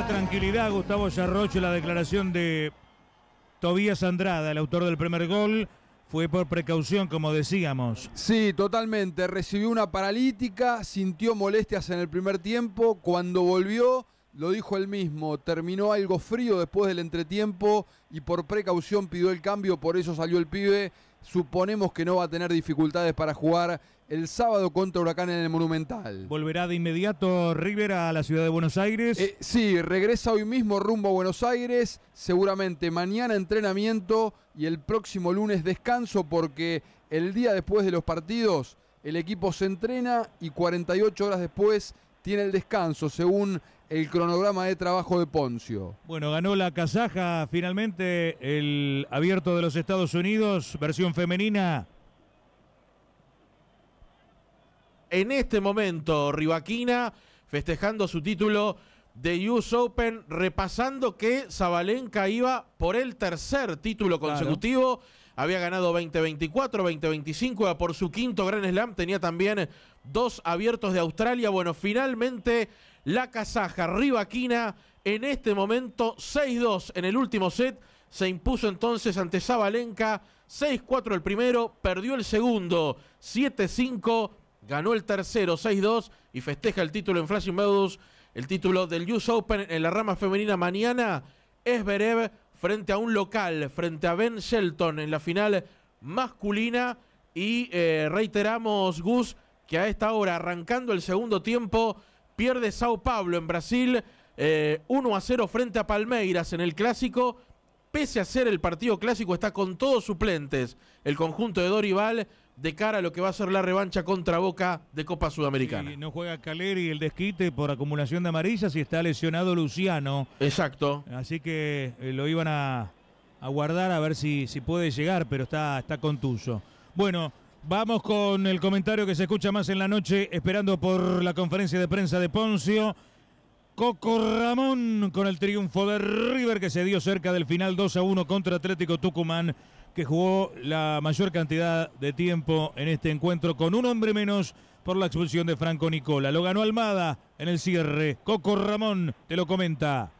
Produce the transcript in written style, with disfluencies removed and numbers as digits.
tranquilidad, Gustavo Yarrocho, la declaración de Tobías Andrada, el autor del primer gol. Fue por precaución, como decíamos. Sí, totalmente. Recibió una paralítica, sintió molestias en el primer tiempo. Cuando volvió, lo dijo él mismo, terminó algo frío después del entretiempo y por precaución pidió el cambio, por eso salió el pibe. Suponemos que no va a tener dificultades para jugar el sábado contra Huracán en el Monumental. ¿Volverá de inmediato River a la ciudad de Buenos Aires? Sí, regresa hoy mismo rumbo a Buenos Aires. Seguramente mañana entrenamiento y el próximo lunes descanso, porque el día después de los partidos el equipo se entrena y 48 horas después tiene el descanso, según el cronograma de trabajo de Poncio. Bueno, ganó la kazaja finalmente el Abierto de los Estados Unidos, versión femenina. En este momento, Rybakina festejando su título de US Open, repasando que Sabalenka iba por el tercer título consecutivo. Claro. Había ganado 2024, 2025, iba por su quinto Grand Slam, tenía también 2 abiertos de Australia. Bueno, finalmente la kazaja Rybakina en este momento 6-2 en el último set, se impuso entonces ante Sabalenka, 6-4 el primero, perdió el segundo, 7-5, ganó el tercero, 6-2, y festeja el título en Flushing Meadows, el título del US Open en la rama femenina. Mañana Zverev frente a un local, frente a Ben Shelton en la final masculina. Y reiteramos, Gus, que a esta hora, arrancando el segundo tiempo, pierde Sao Paulo en Brasil 1-0 frente a Palmeiras en el Clásico. Pese a ser el partido clásico, está con todos suplentes el conjunto de Dorival de cara a lo que va a ser la revancha contra Boca de Copa Sudamericana. Y no juega Caleri el desquite por acumulación de amarillas y está lesionado Luciano. Exacto. Así que lo iban a guardar a ver si puede llegar, pero está contuso. Bueno, vamos con el comentario que se escucha más en la noche, esperando por la conferencia de prensa de Poncio. Coco Ramón con el triunfo de River, que se dio cerca del final 2-1 contra Atlético Tucumán, que jugó la mayor cantidad de tiempo en este encuentro con un hombre menos por la expulsión de Franco Nicola. Lo ganó Almada en el cierre. Coco Ramón te lo comenta.